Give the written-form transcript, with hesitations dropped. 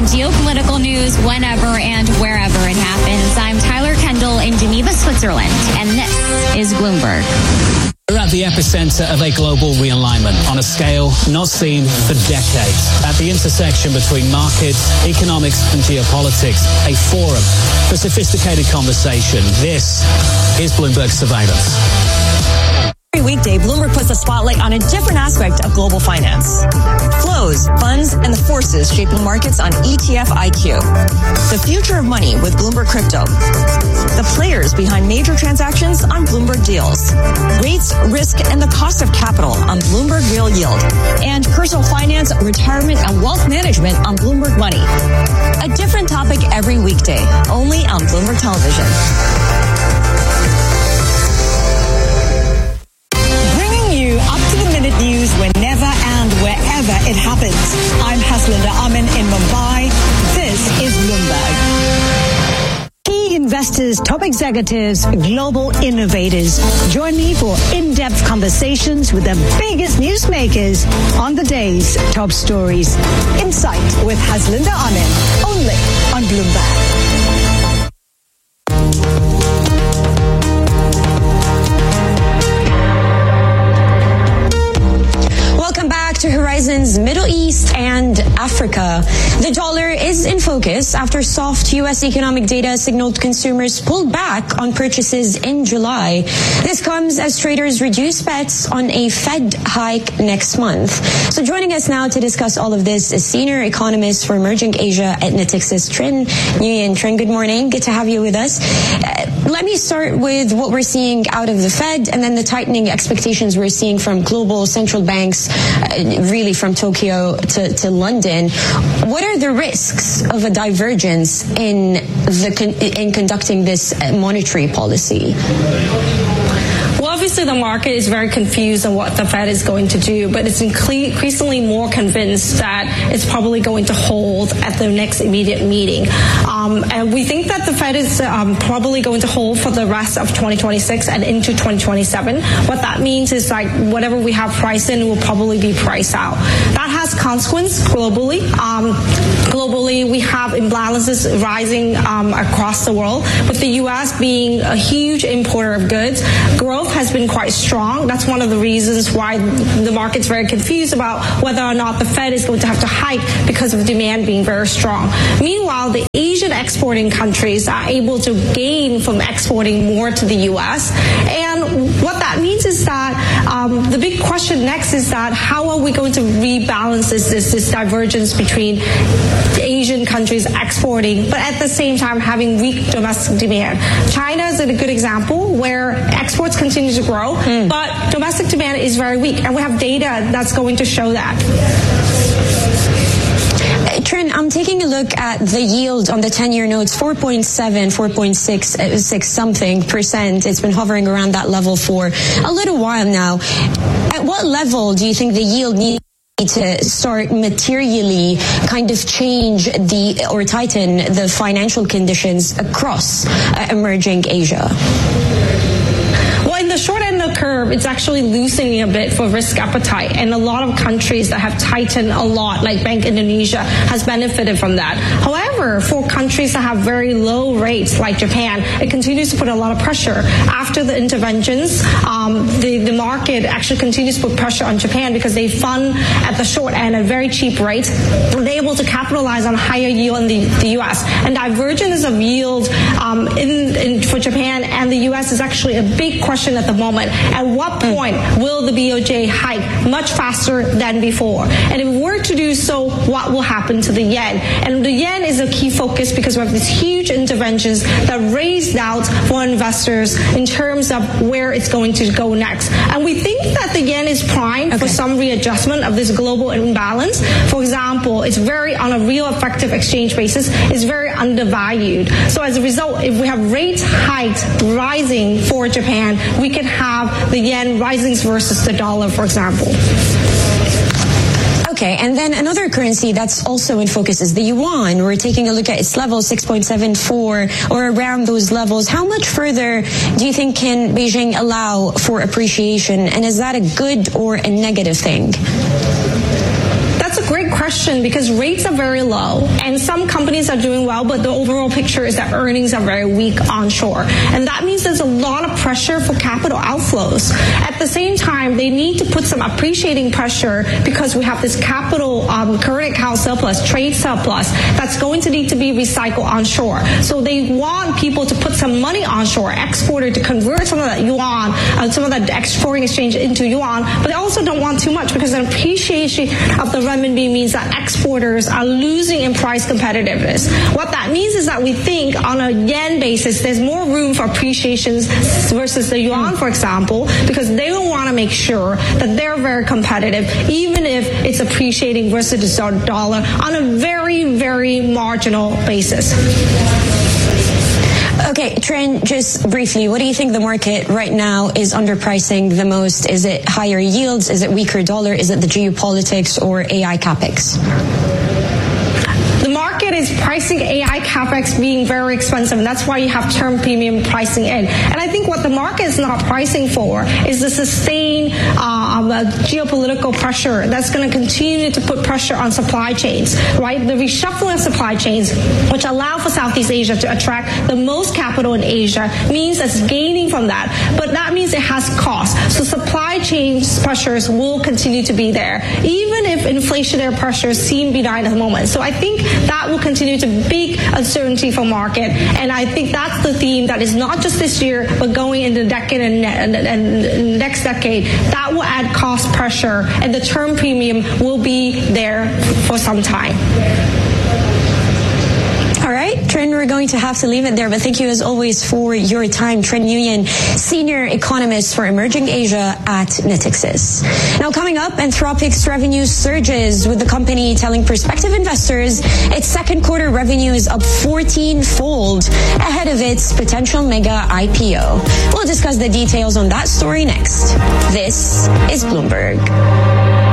geopolitical news whenever and wherever it happens. I'm Tyler Kendall in Geneva, Switzerland, and this is Bloomberg. We're at the epicenter of a global realignment on a scale not seen for decades. At the intersection between markets, economics, and geopolitics, a forum for sophisticated conversation. This is Bloomberg Surveillance. Every weekday, Bloomberg puts a spotlight on a different aspect of global finance. Flows, funds, and the forces shaping markets on ETF IQ. The future of money with Bloomberg Crypto. The players behind major transactions on Bloomberg Deals. Rates, risk, and the cost of capital on Bloomberg Real Yield. And personal finance, retirement, and wealth management on Bloomberg Money. A different topic every weekday, only on Bloomberg Television. News whenever and wherever it happens. I'm Haslinda Amin in Mumbai. This is Bloomberg. Key investors, top executives, global innovators. Join me for in-depth conversations with the biggest newsmakers on the day's top stories. Insight with Haslinda Amin, only on Bloomberg. To Horizons Middle East and Africa. The dollar is in focus after soft U.S. economic data signaled consumers pulled back on purchases in July. This comes as traders reduce bets on a Fed hike next month. So joining us now to discuss all of this is senior economist for emerging Asia at Natixis, Trinh Nguyen. Trinh, good morning. Good to have you with us. Let me start with what we're seeing out of the Fed and then the tightening expectations we're seeing from global central banks, really from Tokyo to London. What are the risks of a divergence in conducting this monetary policy? Well, obviously the market is very confused on what the Fed is going to do, but it's increasingly more convinced that it's probably going to hold at the next immediate meeting. And we think that the Fed is probably going to hold for the rest of 2026 and into 2027. What that means is like whatever we have priced in will probably be priced out. That has consequence globally. Globally, we have imbalances rising across the world, with the U.S. being a huge importer of goods. Growth has been quite strong. That's one of the reasons why the market's very confused about whether or not the Fed is going to have to hike because of demand being very strong. Meanwhile, the Asian exporting countries are able to gain from exporting more to the U.S. And what that means is that the big question next is that how are we going to rebalance this divergence between Asian countries exporting, but at the same time having weak domestic demand. China is a good example where exports continue to grow, but domestic demand is very weak, and we have data that's going to show that. Trinh, I'm taking a look at the yield on the 10-year notes, 4.6 something percent. It's been hovering around that level for a little while now. At what level do you think the yield needs to start materially kind of change or tighten the financial conditions across emerging Asia? In the short end of the curve, it's actually loosening a bit for risk appetite. And a lot of countries that have tightened a lot, like Bank Indonesia, has benefited from that. However, for countries that have very low rates, like Japan, it continues to put a lot of pressure. After the interventions, the market actually continues to put pressure on Japan because they fund at the short end at very cheap rates. They're able to capitalize on higher yield in the U.S. And divergence of yield for Japan and the U.S. is actually a big question at the moment. At what point will the BOJ hike much faster than before? And if we were to do so, what will happen to the yen? And the yen is a key focus because we have these huge interventions that raise doubts for investors in terms of where it's going to go next. And we think that the yen is primed for some readjustment of this global imbalance. For example, it's very, on a real effective exchange basis, it's very undervalued. So as a result, if we have rates hiked rising for Japan, we can have the yen rising versus the dollar, for example. Okay, and then another currency that's also in focus is the yuan. We're taking a look at its level, 6.74 or around those levels. How much further do you think can Beijing allow for appreciation? And is that a good or a negative thing? That's that's a great question because rates are very low and some companies are doing well, but the overall picture is that earnings are very weak onshore. And that means there's a lot of pressure for capital outflows. At the same time, they need to put some appreciating pressure because we have this capital current account surplus, trade surplus, that's going to need to be recycled onshore. So they want people to put some money onshore, exporter to convert some of that yuan, some of that foreign exchange into yuan, but they also don't want too much because an appreciation of the renminbi means that exporters are losing in price competitiveness. What that means is that we think on a yen basis, there's more room for appreciations versus the yuan, for example, because they will want to make sure that they're very competitive, even if it's appreciating versus the dollar on a very, very marginal basis. Okay, Trinh, just briefly, what do you think the market right now is underpricing the most? Is it higher yields? Is it weaker dollar? Is it the geopolitics or AI capex? The market is pricing AI capex being very expensive, and that's why you have term premium pricing in. And I think what the market is not pricing for is the sustained geopolitical pressure that's going to continue to put pressure on supply chains, right? The reshuffling of supply chains, which allow for Southeast Asia to attract the most capital in Asia, means it's gaining from that. But that means it has costs. So supply chain pressures will continue to be there, even if inflationary pressures seem benign at the moment. So I think that will continue to big uncertainty for market, and I think that's the theme that is not just this year, but going into the decade and next decade. That will add cost pressure, and the term premium will be there for some time. All right, Trinh, we're going to have to leave it there, but thank you as always for your time. Trinh Nguyen, Senior Economist for Emerging Asia at Natixis. Now coming up, Anthropic's revenue surges, with the company telling prospective investors its second quarter revenue is up 14-fold ahead of its potential mega IPO. We'll discuss the details on that story next. This is Bloomberg.